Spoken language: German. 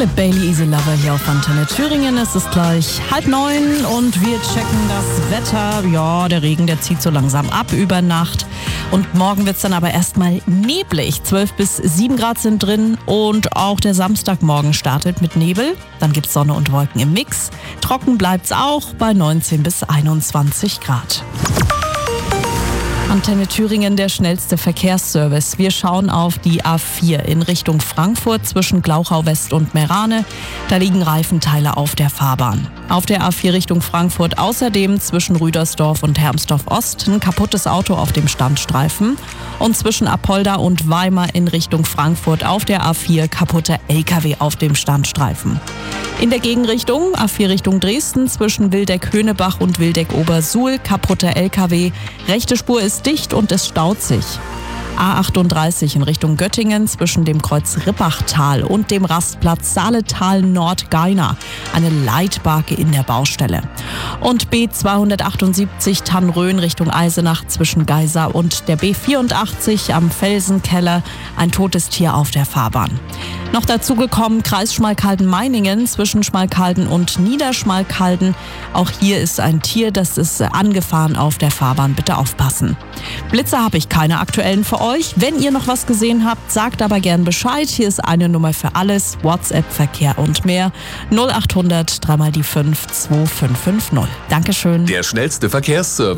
Philipp Bailey, Easy Lover hier auf Antenne Thüringen. Es ist gleich 8:30 und wir checken das Wetter. Ja, der Regen, der zieht so langsam ab über Nacht. Und morgen wird es dann aber erstmal neblig. 12 bis 7 Grad sind drin und auch der Samstagmorgen startet mit Nebel. Dann gibt es Sonne und Wolken im Mix. Trocken bleibt es auch bei 19 bis 21 Grad. Antenne Thüringen, der schnellste Verkehrsservice. Wir schauen auf die A4 in Richtung Frankfurt zwischen Glauchau West und Meerane. Da liegen Reifenteile auf der Fahrbahn. Auf der A4 Richtung Frankfurt außerdem zwischen Rüdersdorf und Hermsdorf Ost ein kaputtes Auto auf dem Standstreifen. Und zwischen Apolda und Weimar in Richtung Frankfurt auf der A4 kaputter LKW auf dem Standstreifen. In der Gegenrichtung, A4 Richtung Dresden, zwischen Wildeck-Höhnebach und Wildeck-Obersuhl, kaputter LKW. Rechte Spur ist dicht und es staut sich. A38 in Richtung Göttingen zwischen dem Kreuz Rippachtal und dem Rastplatz Saaletal-Nord-Geiner. Eine Leitbarke in der Baustelle. Und B278 Tannröhn Richtung Eisenach zwischen Geisa und der B84 am Felsenkeller. Ein totes Tier auf der Fahrbahn. Noch dazu gekommen Kreis Schmalkalden-Meiningen zwischen Schmalkalden und Niederschmalkalden. Auch hier ist ein Tier, das ist angefahren auf der Fahrbahn. Bitte aufpassen. Blitze habe ich keine aktuellen für euch. Wenn ihr noch was gesehen habt, sagt aber gern Bescheid. Hier ist eine Nummer für alles. WhatsApp, Verkehr und mehr. 0800 3 mal die 5 2550. Dankeschön. Der schnellste Verkehrsservice.